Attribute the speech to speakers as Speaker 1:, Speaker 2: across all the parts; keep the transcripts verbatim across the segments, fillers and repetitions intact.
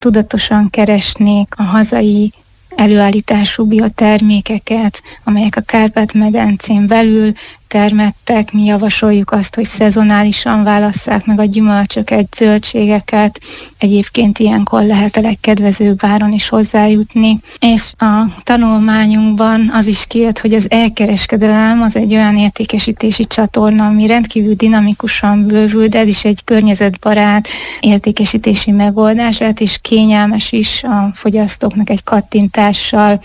Speaker 1: tudatosan keresnék a hazai előállítású biotermékeket, amelyek a Kárpát-medencén belül termettek. Mi javasoljuk azt, hogy szezonálisan válasszák meg a gyümölcsöket, zöldségeket. Egyébként ilyenkor lehet a legkedvezőbb áron is hozzájutni. És a tanulmányunkban az is kijött, hogy az elkereskedelem az egy olyan értékesítési csatorna, ami rendkívül dinamikusan bővül, de ez is egy környezetbarát értékesítési megoldás, lehet és kényelmes is a fogyasztóknak, egy kattintással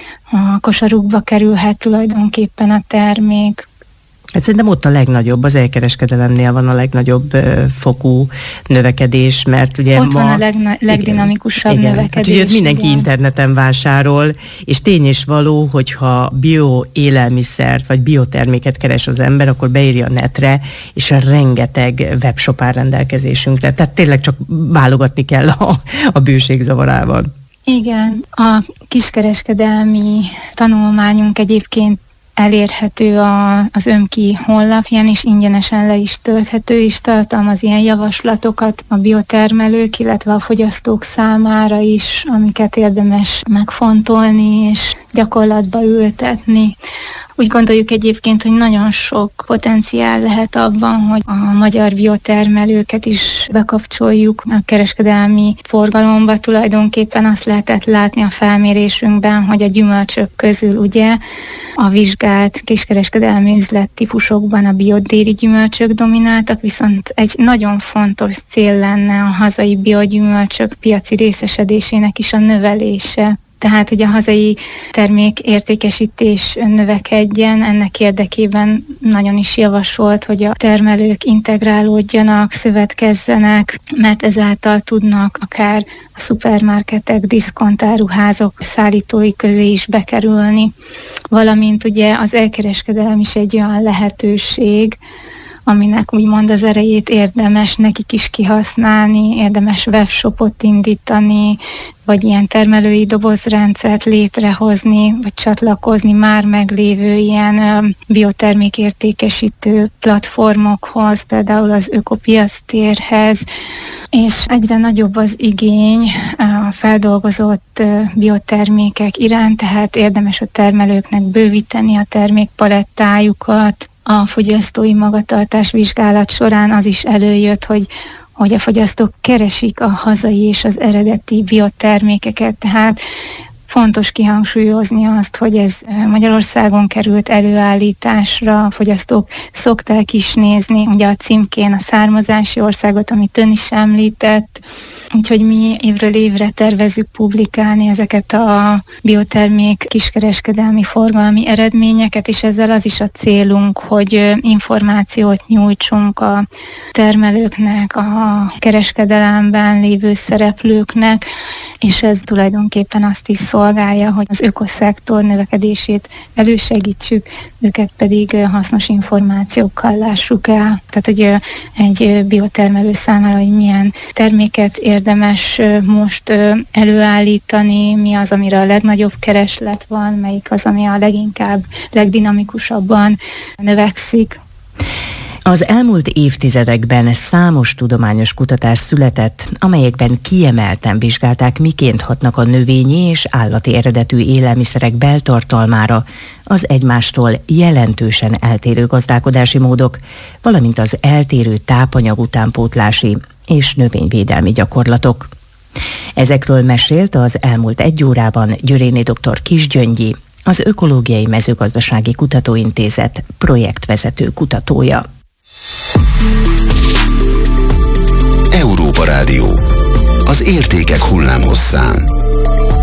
Speaker 1: a kosarukba kerülhet tulajdonképpen a termék.
Speaker 2: Hát szerintem ott a legnagyobb, az elkereskedelemnél van a legnagyobb uh, fokú növekedés, mert ugye
Speaker 1: ott
Speaker 2: ma...
Speaker 1: van a legna- legdinamikusabb igen, növekedés.
Speaker 2: Hát ugye mindenki igen. interneten vásárol, és tény és való, hogyha bio élelmiszert vagy bioterméket keres az ember, akkor beírja a netre, és a rengeteg webshop áll rendelkezésünkre. Tehát tényleg csak válogatni kell a, a bőség zavarában.
Speaker 1: Igen, a kiskereskedelmi tanulmányunk egyébként elérhető a, az ÖMKI honlapján, és ingyenesen le is tölthető, és tartalmaz ilyen javaslatokat a biotermelők, illetve a fogyasztók számára is, amiket érdemes megfontolni és gyakorlatba ültetni. Úgy gondoljuk egyébként, hogy nagyon sok potenciál lehet abban, hogy a magyar biotermelőket is bekapcsoljuk a kereskedelmi forgalomba. Tulajdonképpen azt lehetett látni a felmérésünkben, hogy a gyümölcsök közül ugye a vizsgált kiskereskedelmi üzlettípusokban a biodéli gyümölcsök domináltak, viszont egy nagyon fontos cél lenne a hazai biogyümölcsök piaci részesedésének is a növelése. Tehát, hogy a hazai termék értékesítés növekedjen, ennek érdekében nagyon is javasolt, hogy a termelők integrálódjanak, szövetkezzenek, mert ezáltal tudnak akár a szupermarketek, diszkontáruházok szállítói közé is bekerülni, valamint ugye az elkereskedelem is egy olyan lehetőség, aminek úgymond az erejét érdemes nekik is kihasználni, érdemes webshopot indítani, vagy ilyen termelői dobozrendszert létrehozni, vagy csatlakozni már meglévő ilyen biotermékértékesítő platformokhoz, például az ökopiactérhez, és egyre nagyobb az igény a feldolgozott biotermékek iránt, tehát érdemes a termelőknek bővíteni a termékpalettájukat. A fogyasztói magatartás vizsgálat során az is előjött, hogy, hogy a fogyasztók keresik a hazai és az eredeti biotermékeket, tehát fontos kihangsúlyozni azt, hogy ez Magyarországon került előállításra, a fogyasztók szokták is nézni, ugye a címkén a származási országot, amit ön is említett, úgyhogy mi évről évre tervezzük publikálni ezeket a biotermék kiskereskedelmi forgalmi eredményeket, és ezzel az is a célunk, hogy információt nyújtsunk a termelőknek, a kereskedelemben lévő szereplőknek, és ez tulajdonképpen azt is szolgálja, hogy az ökoszektor növekedését elősegítsük, őket pedig hasznos információkkal lássuk el. Tehát, hogy egy biotermelő számára, hogy milyen terméket érdemes most előállítani, mi az, amire a legnagyobb kereslet van, melyik az, ami a leginkább, legdinamikusabban növekszik.
Speaker 2: Az elmúlt évtizedekben számos tudományos kutatás született, amelyekben kiemelten vizsgálták, miként hatnak a növényi és állati eredetű élelmiszerek beltartalmára az egymástól jelentősen eltérő gazdálkodási módok, valamint az eltérő tápanyag utánpótlási és növényvédelmi gyakorlatok. Ezekről mesélt az elmúlt egy órában Györéné dr. Kisgyöngyi, az Ökológiai Mezőgazdasági Kutatóintézet projektvezető kutatója.
Speaker 3: Európa Rádió. Az értékek hullámhosszán.